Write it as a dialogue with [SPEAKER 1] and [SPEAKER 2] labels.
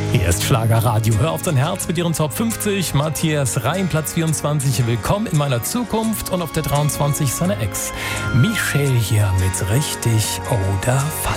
[SPEAKER 1] Hier ist Schlagerradio. Hör auf dein Herz mit ihren Top 50. Matthias Reim, Platz 24. Willkommen in meiner Zukunft. Und auf der 23 seine Ex. Michelle hier mit Richtig oder Falsch.